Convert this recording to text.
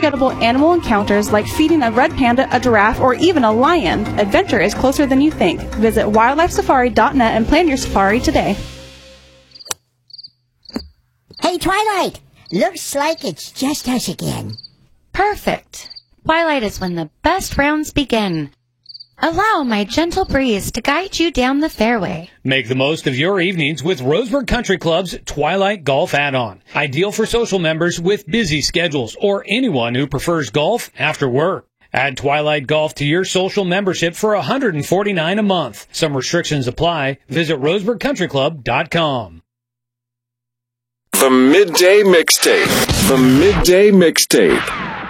unforgettable animal encounters like feeding a red panda, a giraffe, or even a lion. Adventure is closer than you think. Visit wildlifesafari.net and plan your safari today. Hey, Twilight! Looks like it's just us again. Perfect. Twilight is when the best rounds begin. Allow my gentle breeze to guide you down the fairway. Make the most of your evenings with Roseburg Country Club's Twilight Golf Add-on. Ideal for social members with busy schedules or anyone who prefers golf after work. Add Twilight Golf to your social membership for $149 a month. Some restrictions apply. Visit roseburgcountryclub.com. The Midday Mixtape. The Midday Mixtape.